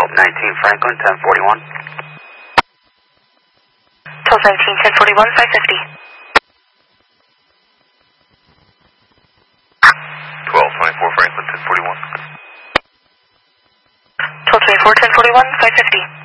1219 Franklin, 1041. 1219, 1041, 550. 1224 Franklin, 1041. 1224, 1041, 550.